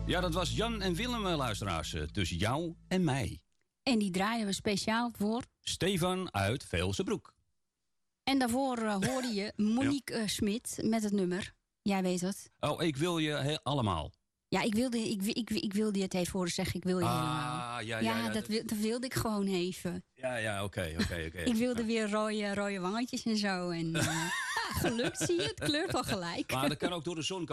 Ja, dat was Jan en Willem, luisteraars. Tussen jou en mij. En die draaien we speciaal voor... Stefan uit Velsenbroek. En daarvoor hoorde je Monique Smit met het nummer. Jij weet het. Oh, ik wil je allemaal. Ja, ik wilde het even horen zeggen. Ik wil je helemaal. Ja, dat wilde ik gewoon even. Ja, oké. Ik wilde weer rode wangetjes en zo. En gelukt, zie je. Het kleurt al gelijk. Maar dat kan ook door de zon